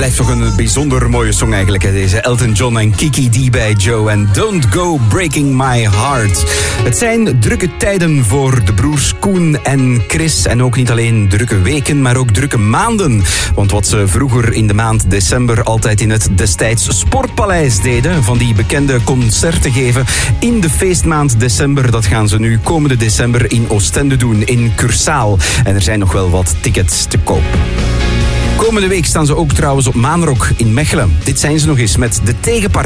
blijft toch een bijzonder mooie song eigenlijk. Hè? Deze Elton John en Kiki D bij Joe en Don't Go Breaking My Heart. Het zijn drukke tijden voor de broers Koen en Chris. En ook niet alleen drukke weken, maar ook drukke maanden. Want wat ze vroeger in de maand december altijd in het destijds Sportpaleis deden, van die bekende concerten geven in de feestmaand december, dat gaan ze nu komende december in Oostende doen, in Cursaal. En er zijn nog wel wat tickets te koop. Komende week staan ze ook trouwens op Maanrock in Mechelen. Dit zijn ze nog eens met De Tegenpartij.